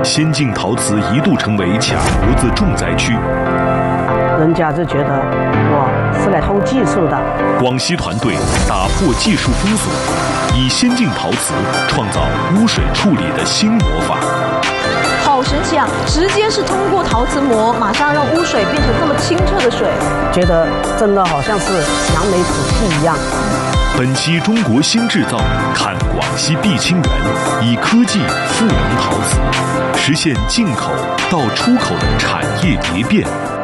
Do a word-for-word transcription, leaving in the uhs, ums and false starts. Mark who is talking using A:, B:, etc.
A: 先进陶瓷一度成为卡脖子重灾区。
B: 人家就觉得我是来偷技术的。
A: 广西团队打破技术封锁，以先进陶瓷创造污水处理的新魔法。
C: 好神奇啊！直接是通过陶瓷膜，马上让污水变成这么清澈的水，
B: 觉得真的好像是扬眉吐气一样。
A: 本期中国新制造，看广西碧清源以科技赋能陶瓷，实现进口到出口的产业蝶变。